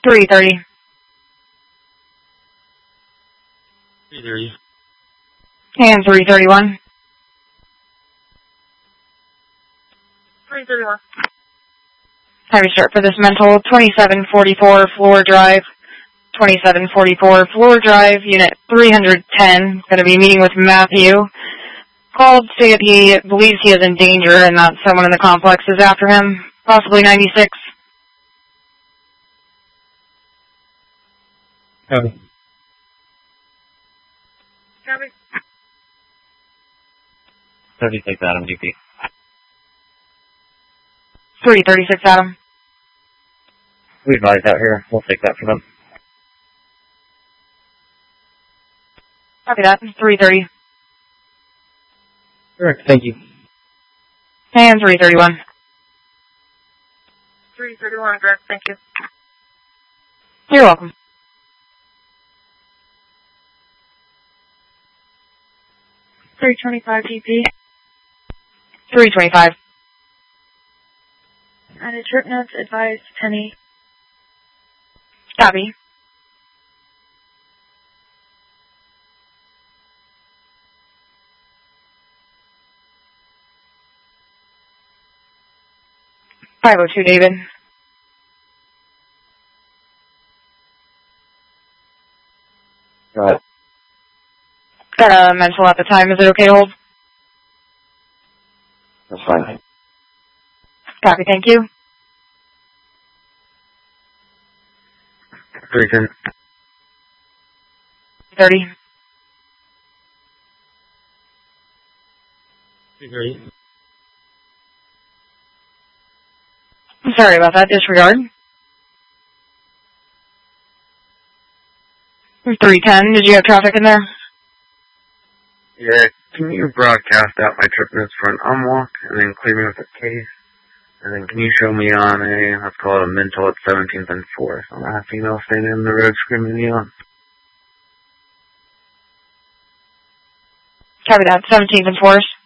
330. 330. And 331. 331. Heavy start for this mental, 2744 Floor Drive. 2744 Floor Drive, Unit 310. Going to be meeting with Matthew. Called, say that he believes he is in danger and that someone in the complex is after him. Possibly 96. Copy. Copy. 36 Adam, DP. 336 Adam. We advise out here. We'll take that for them. Copy that. 330. Correct. Thank you. And 331. 331, correct. Thank you. You're welcome. 325 GP. 325. Added trip notes, advised Penny. Copy. .502 David. Right. Got a mental at the time. Is it okay to hold? That's fine. Copy, thank you. 310. 30. 330. I'm sorry about that. Disregard. 310. Did you have traffic in there? Yeah, can you broadcast out my trip notes for an unwalk and then clear me with a case? And then can you show me on a, let's call it a mental at 17th and 4th? I'm a female standing in the road screaming neon. Copy that. 17th and 4th.